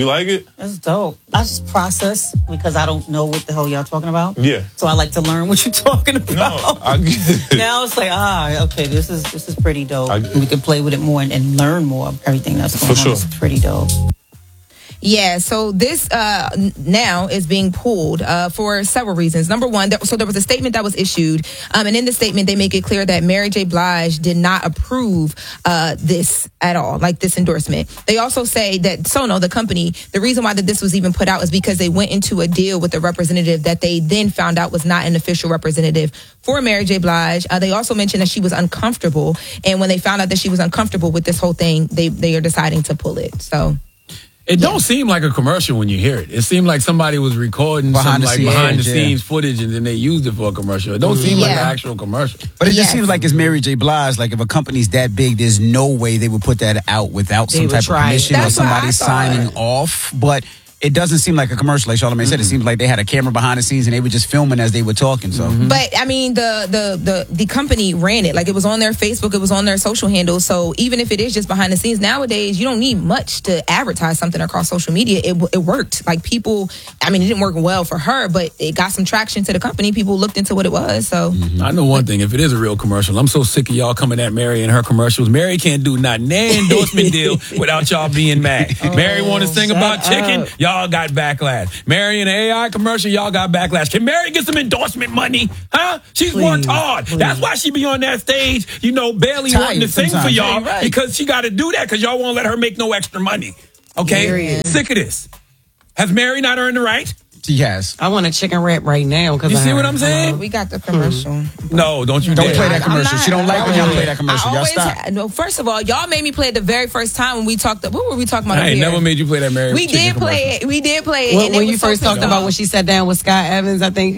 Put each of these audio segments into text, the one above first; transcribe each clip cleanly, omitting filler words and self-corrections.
You like it? That's dope. I just process because I don't know what the hell y'all talking about. Yeah. So I like to learn what you're talking about. No, I get it. Now it's like, okay, this is pretty dope. We can play with it more and learn more of everything that's going on. sure. It's pretty dope. Yeah, so this now is being pulled for several reasons. Number one, so there was a statement that was issued, and in the statement they make it clear that Mary J. Blige did not approve this at all, like this endorsement. They also say that Sono, the company, the reason why that this was even put out is because they went into a deal with a representative that they then found out was not an official representative for Mary J. Blige. They also mentioned that she was uncomfortable, and when they found out that she was uncomfortable with this whole thing, they are deciding to pull it. So. It don't seem like a commercial when you hear it. It seemed like somebody was recording behind the scenes footage and then they used it for a commercial. It don't seem like an actual commercial. But it just seems like it's Mary J. Blige. Like if a company's that big, there's no way they would put that out without some type of permission or somebody signing off. But it doesn't seem like a commercial, like Charlamagne said. It seems like they had a camera behind the scenes and they were just filming as they were talking. So, but I mean, the company ran it. Like it was on their Facebook, it was on their social handles. So even if it is just behind the scenes, nowadays you don't need much to advertise something across social media. It worked. Like people, I mean, it didn't work well for her, but it got some traction to the company. People looked into what it was. So I know one thing: if it is a real commercial, I'm so sick of y'all coming at Mary and her commercials. Mary can't do not an endorsement deal without y'all being mad. Mary want to sing about chicken, y'all got backlash. Mary in an AI commercial, y'all got backlash. Can Mary get some endorsement money? Huh? She's worked hard. That's why she be on that stage, barely wanting to sing for y'all because she got to do that because y'all won't let her make no extra money. Okay? Sick of this. Has Mary not earned the right? She has. I want a chicken wrap right now. You see what I'm saying? we got the commercial. No, don't play that commercial. She don't like when y'all play that commercial. Y'all stop. No, first of all, y'all made me play it the very first time when we talked. What were we talking about? I ain't never made you play that Mary. We did play it. We did play it. When you first talked about when she sat down with Scott Evans, I think,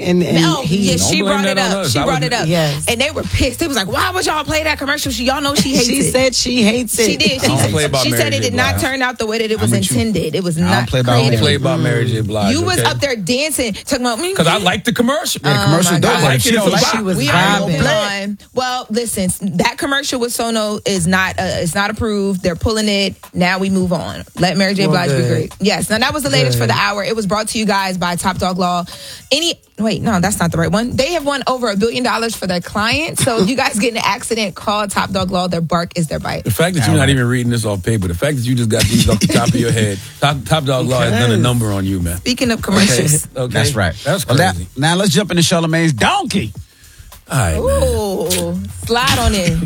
she brought it up. She brought it up. Yes. And they were pissed. They was like, "Why would y'all play that commercial? Y'all know she hates it." She said she hates it. She did. She said it did not turn out the way that it was intended. It was not creative. I don't play about Mary J. Blige. You was up there dancing. Because I like the commercial. Yeah, the commercial dope. Like she don't like she was vibing. Well, listen, that commercial with Sono is not approved. They're pulling it. Now we move on. Let Mary J. Blige be great. Yes. Now that was the latest for the hour. It was brought to you guys by Top Dog Law. Wait, no, that's not the right one. They have won over $1 billion for their clients. So if you guys get in an accident, call Top Dog Law. Their bark is their bite. The fact that you're not even reading this off paper, the fact that you just got these off the top of your head, Top Dog Law has done a number on you, man. Speaking of commercials. Okay. That's right. That's crazy. Now let's jump into Charlamagne's donkey. All right, Ooh, slide on in.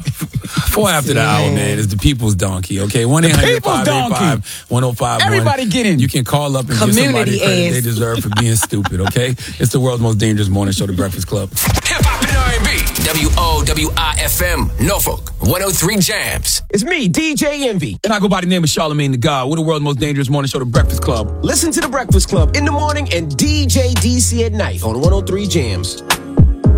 4 after the hour, man, is the people's donkey, okay? 1-800-585-1051. Everybody get in. You can call up and give somebody credit they deserve for being stupid, okay? It's the world's most dangerous morning show, The Breakfast Club. Hip-hop and R&B. WOWIFM, Norfolk, 103 Jams. It's me, DJ Envy. And I go by the name of Charlamagne the God. We're the world's most dangerous morning show, The Breakfast Club. Listen to The Breakfast Club in the morning and DJ DC at night on 103 Jams.